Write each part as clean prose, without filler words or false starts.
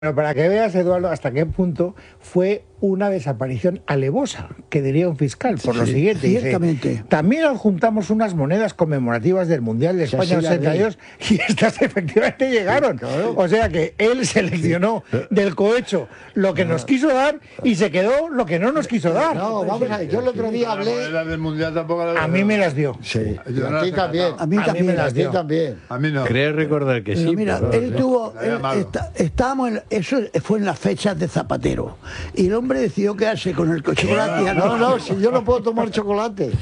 Pero para que veas, Eduardo, hasta qué punto fue una desaparición alevosa, que diría un fiscal, por lo siguiente. Dice, también adjuntamos unas monedas conmemorativas del Mundial de España 82 y estas efectivamente llegaron. Claro. O sea que él seleccionó del cohecho lo que nos quiso dar y se quedó lo que no nos quiso dar. No, vamos a ver, yo el otro día hablé... Del mundial tampoco a mí me las dio. Sí, a ti también. A mí me las dio. A mí no. Creo recordar que sí. Mira, él tuvo... Estábamos en... Eso fue en las fechas de Zapatero. Y el hombre decidió quedarse con el chocolate. No, si yo no puedo tomar chocolate.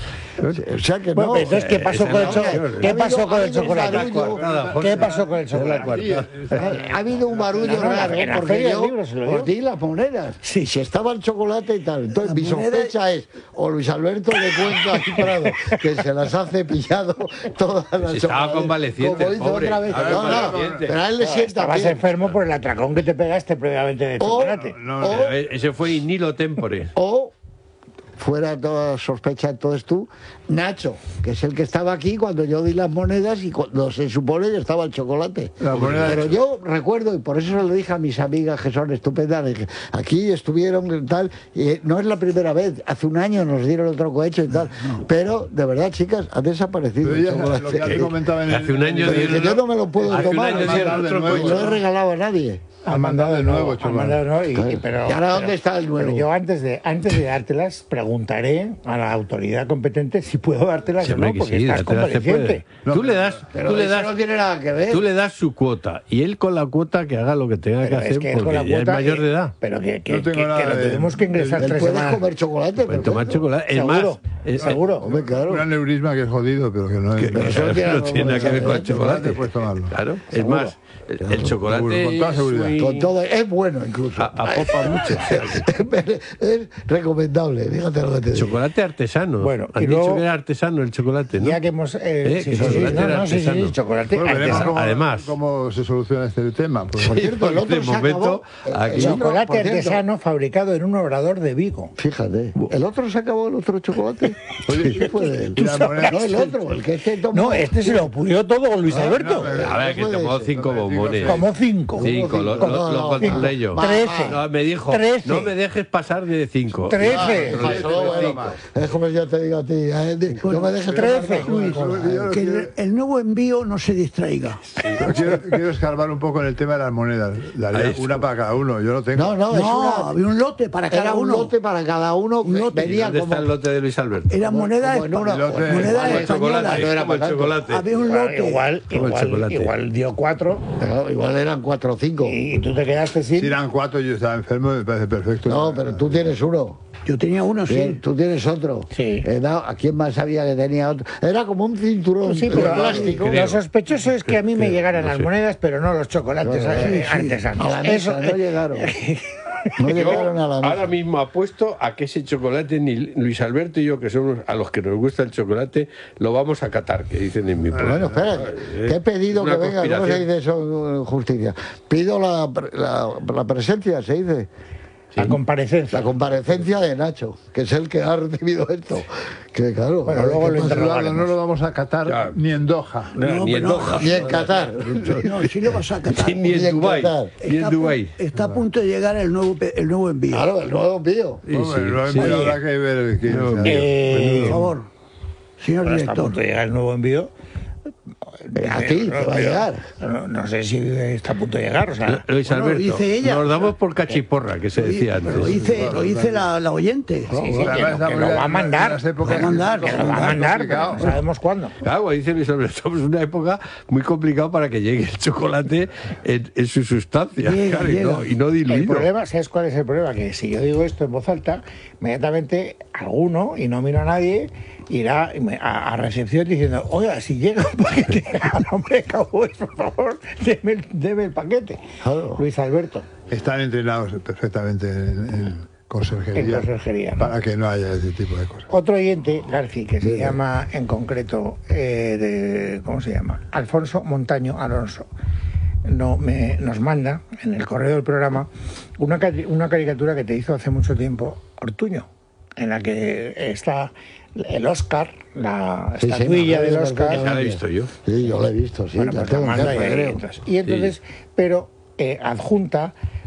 O sea que no. Entonces, ¿qué pasó con el chocolate? ¿Qué pasó con el chocolate? ¿Qué pasó con el chocolate? Ha habido un barullo raro porque yo os di las monedas. Sí. Si estaba el chocolate y tal. Entonces, mi sospecha es, o Luis Alberto le cuenta aquí Prado que se las ha cepillado todas las estaba convaleciente, como hizo pobre. otra vez. No, pero a él le sienta Estabas bien. enfermo por el atracón que te pegaste previamente de chocolate. Ese fue in nihilo tempore. O, fuera toda sospecha, entonces tú, Nacho, que es el que estaba aquí cuando yo di las monedas y cuando se supone que estaba el chocolate. Pero yo recuerdo, y por eso se lo dije a mis amigas que son estupendas, dije, aquí estuvieron y tal, y no es la primera vez, hace un año nos dieron otro cohecho y tal, pero de verdad, chicas, ha desaparecido el chocolate. Lo que comentaba hace un año que yo no me lo puedo tomar, no lo he regalado a nadie. Han mandado de nuevo, pero, ¿y ahora dónde está el nuevo? Pero yo antes de dártelas preguntaré a la autoridad competente si puedo dártelas o no, porque estás convaleciente. Tú le das, no tiene nada que ver. Tú le das su cuota y él con la cuota que haga lo que tenga que hacer, porque ya es mayor de edad. Pero que lo tenemos que ingresar 3 puedes semanas. comer chocolate. Puedes tomar chocolate. Es más, seguro. Hombre, claro. Un aneurisma que es jodido, pero que no es. No tiene nada que ver con el chocolate. Puedes tomarlo. Claro. Es más, el chocolate con toda seguridad. Con todo, es bueno incluso. Apopa mucho. Es recomendable, fíjate lo que te digo. Chocolate artesano. Bueno, han dicho que era artesano el chocolate, ¿no? Ya que hemos... chocolate artesano. Además. ¿Cómo se soluciona este tema? Por cierto, el otro se acabó. Chocolate artesano fabricado en un obrador de Vigo. Fíjate. ¿El otro se acabó, el otro chocolate? ¿Qué fue de él? No, el otro, el que este tomó. No, este se lo pulió todo con Luis Alberto. A ver, que tomó 5 bombones. Como 5. 5, lo controlé yo. 13. No, me dijo, 13. no me dejes pasar de 5. 13. Es como yo te digo a ti. No me dejes 13. Que el nuevo envío no se distraiga. Quiero escarbar un poco en el tema de las monedas. Daría una para cada uno. Yo no tengo. Había un lote para cada uno. Un lote para cada uno. ¿Dónde está el lote de Luis Alberto? Era moneda española. Había un lote. Igual dio 4. Igual eran 4 o 5. Y tú te quedaste sin. Si eran 4, yo estaba enfermo, me parece perfecto. No, pero tú tienes uno. Yo tenía uno, sí. Tú tienes otro. Sí. ¿A quién más sabía que tenía otro? Era como un cinturón sí, pero plástico. Lo sospechoso es que a mí me llegaran las monedas, pero no los chocolates artesanos. A la mesa no llegaron. No llegaron a la mesa. Ahora mismo apuesto a que ese chocolate, ni Luis Alberto y yo, que somos a los que nos gusta el chocolate, lo vamos a catar, que dicen en mi pueblo. Bueno, espera, que he pedido que venga. ¿Cómo se dice eso en justicia? Pido la presencia, se dice. La comparecencia. La comparecencia de Nacho, que es el que ha recibido esto. Que claro. Bueno, luego lo interrogaremos. No lo vamos a catar ni en Doha. Ni en Doha. Ni en Qatar. No, sí lo vas a catar. Ni en Dubái. Está a punto de llegar el nuevo envío. Claro, el nuevo envío. El nuevo envío habrá que ver. Por favor, señor director. Está a punto de llegar el nuevo envío. A ti te va a llegar. No sé si está a punto de llegar. O sea, Luis Alberto, dice ella. nos damos por cachiporra, que se decía antes. Lo dice la oyente. que lo va a mandar. Que lo va a mandar, pero no sabemos cuándo. Claro, dice Luis Alberto, estamos en una época muy complicada para que llegue el chocolate en su sustancia, y no diluido. El problema, ¿sabes cuál es el problema? Que si yo digo esto en voz alta, inmediatamente alguno, y no miro a nadie, irá a recepción diciendo, oiga, si llega un paquete a nombre de Cowboys, por favor, deme el paquete. Claro. Luis Alberto. Están entrenados perfectamente en conserjería, para que no haya ese tipo de cosas. Otro oyente, Garci, que se llama en concreto, ¿cómo se llama? Alfonso Montaño Alonso. Nos manda en el correo del programa una caricatura que te hizo hace mucho tiempo Ortuño, en la que está el Oscar, la estatuilla del Oscar. Ya la he visto yo. Sí, yo la he visto, sí. Bueno, pues la manda y entonces, pero adjunta